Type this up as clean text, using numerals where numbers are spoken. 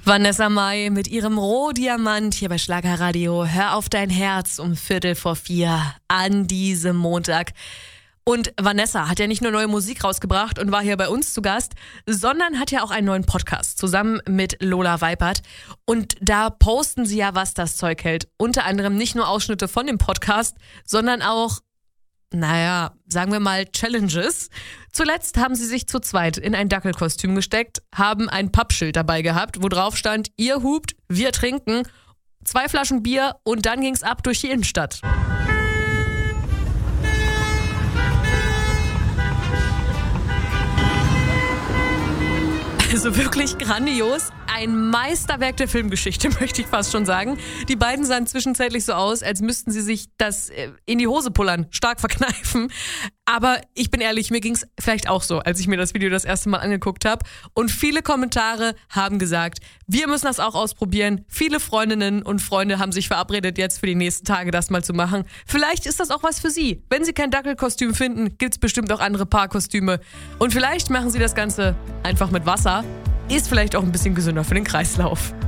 Vanessa Mai mit ihrem Rohdiamant hier bei Schlagerradio. Hör auf dein Herz um 3:45 an diesem Montag. Und Vanessa hat ja nicht nur neue Musik rausgebracht und war hier bei uns zu Gast, sondern hat ja auch einen neuen Podcast zusammen mit Lola Weipert. Und da posten sie ja, was das Zeug hält. Unter anderem nicht nur Ausschnitte von dem Podcast, sondern auch, sagen wir mal Challenges. Zuletzt haben sie sich zu zweit in ein Dackelkostüm gesteckt, haben ein Pappschild dabei gehabt, wo drauf stand, ihr hupt, wir trinken, 2 Flaschen Bier und dann ging's ab durch die Innenstadt. Also wirklich grandios. Ein Meisterwerk der Filmgeschichte, möchte ich fast schon sagen. Die beiden sahen zwischenzeitlich so aus, als müssten sie sich das in die Hose pullern, stark verkneifen. Aber ich bin ehrlich, mir ging es vielleicht auch so, als ich mir das Video das erste Mal angeguckt habe. Und viele Kommentare haben gesagt, wir müssen das auch ausprobieren. Viele Freundinnen und Freunde haben sich verabredet, jetzt für die nächsten Tage das mal zu machen. Vielleicht ist das auch was für Sie. Wenn Sie kein Dackelkostüm finden, gibt es bestimmt auch andere Paarkostüme. Und vielleicht machen Sie das Ganze einfach mit Wasser. Ist vielleicht auch ein bisschen gesünder für den Kreislauf.